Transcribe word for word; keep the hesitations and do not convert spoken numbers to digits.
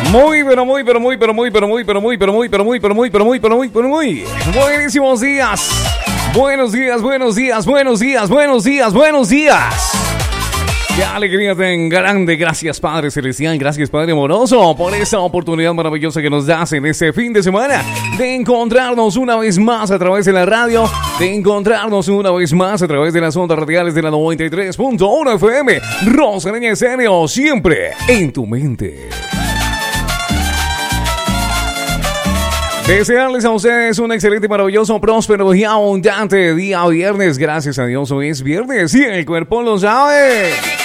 Muy, pero muy, pero muy, pero muy, pero muy, pero muy, pero muy, pero muy, pero muy, pero muy, pero muy, pero muy. Buenísimos días. Buenos días, buenos días, buenos días, buenos días, buenos días. Qué alegría tan grande. Gracias, Padre Celestial. Gracias, Padre Amoroso, por esta oportunidad maravillosa que nos das en este fin de semana de encontrarnos una vez más a través de la radio, de encontrarnos una vez más a través de las ondas radiales de la noventa y tres punto uno F M. Rosarena Estéreo, siempre en tu mente. Desearles a ustedes un excelente, maravilloso, próspero y abundante día viernes. Gracias a Dios, hoy es viernes y el cuerpo lo sabe.